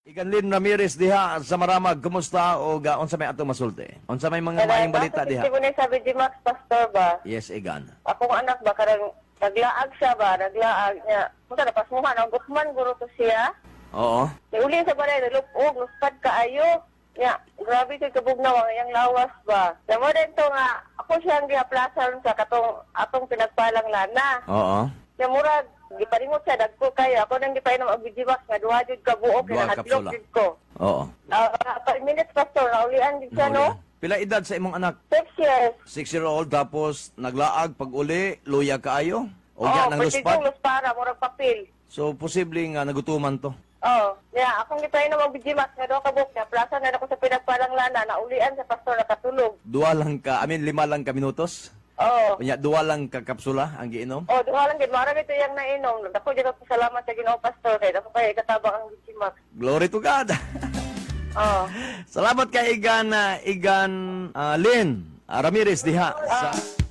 Iganlin Ramirez diha sa Maramag, kumusta o unsa may ato masulti? Unsa may mga maayong balita diha? Kasi ko sabi di Max Pastor ba? Yes, Igan. Akong anak ba karang naglaag siya ba? Naglaag niya. Punta na pasmuhan ang gutman guro to siya. Oo. Uli sa balay nalupog, luspad kaayo. Ya, grabe kay kabugnaw ang iyang lawas ba. Namo din to nga ako siyang gihaplasan sa atong pinagpalang lana. Oo. Ya murag giparingot siya dagko kayo. Ako nang gipainom og bijiwas nga duha jud ka buok Duha na hadlok kapsula. jud ko. Oo. 5 minutes pastor, naulian jud siya no. Pila edad sa imong anak? 6 years. 6-year-old tapos naglaag pag uli, luya kaayo? O Oh, yan ang luspad? luspara, murag papel. So posible nga nagutuman to. Oh, yeah, akong gipainom og bijiwas nga duha ka buok na plaza na ako sa pinagpalang lana, naulian sa pastor nakatulog. Lima lang ka minutos? Oh. Unya, duwa lang ka kapsula ang giinom? Oh, duha lang gid mara ito yang nainom. Dako jud ako salamat sa Ginoo pastor kay dako kay katabang ang bijiwas. Glory to God! Oh. Salamat kay Igan Lynn Ramirez diha sa